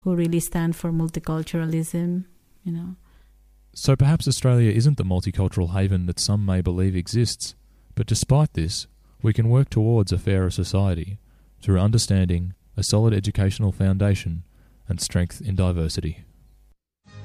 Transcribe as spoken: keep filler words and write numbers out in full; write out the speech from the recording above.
who really stand for multiculturalism, you know. So perhaps Australia isn't the multicultural haven that some may believe exists, but despite this, we can work towards a fairer society through understanding, a solid educational foundation, and strength in diversity.